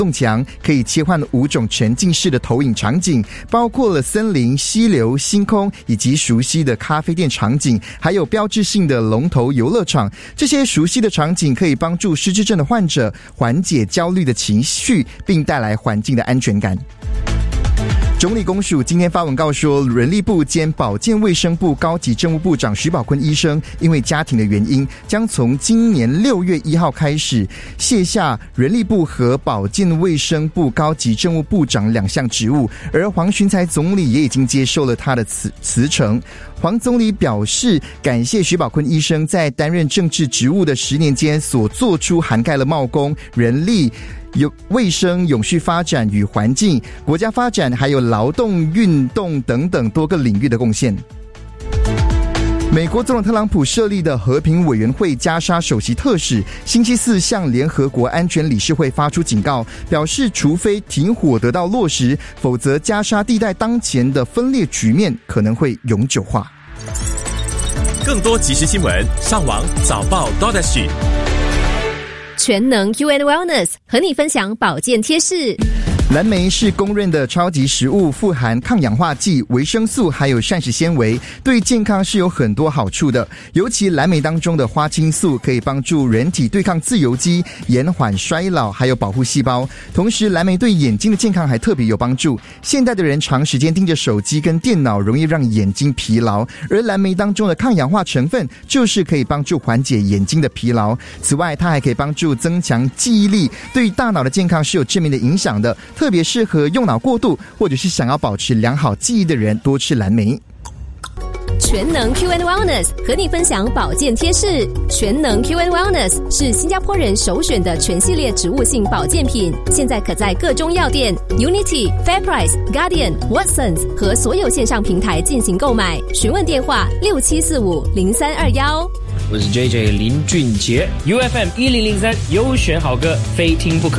动墙，可以切换5种沉浸式的投影场景，包括了森林、溪流、星空以及熟悉的咖啡店场景，还有标志性的龙头游乐场。这些熟悉的场景可以帮助失智症的患者缓解焦虑的情绪，并带来环境的安全感。中立公署今天发文告说，人力部兼保健卫生部高级政务部长徐宝坤医生因为家庭的原因，将从今年6月1号开始卸下人力部和保健卫生部高级政务部长2项职务，而黄循财总理也已经接受了他的辞呈。黄总理表示，感谢徐宝坤医生在担任政治职务的10年间所做出涵盖了贸工、人力、卫生、永续发展与环境、国家发展还有劳动运动等等多个领域的贡献。美国总统特朗普设立的和平委员会加沙首席特使星期4向联合国安全理事会发出警告，表示除非停火得到落实，否则加沙地带当前的分裂局面可能会永久化。 更多即时新闻，上网早报 .SG。 全能 Q&A Wellness 和你分享保健贴士。 蓝莓是公认的超级食物，富含抗氧化剂、维生素还有膳食纤维，对健康是有很多好处的。尤其蓝莓当中的花青素可以帮助人体对抗自由基，延缓衰老还有保护细胞。同时蓝莓对眼睛的健康还特别有帮助。现代的人长时间盯着手机跟电脑，容易让眼睛疲劳，而蓝莓当中的抗氧化成分就是可以帮助缓解眼睛的疲劳。此外它还可以帮助增强记忆力，对大脑的健康是有正面的影响的，特别适合用脑过度或者是想要保持良好记忆的人多吃蓝莓。 全能 Q&A Wellness 和你分享保健贴士。全能 Q&A Wellness 是新加坡人首选的全系列植物性保健品，现在可在各中药店、Unity、FairPrice、Guardian、Watsons 和所有线上平台进行购买。询问电话67450321。 我是 JJ 林俊杰 ，UFM 1003优选好歌，非听不可。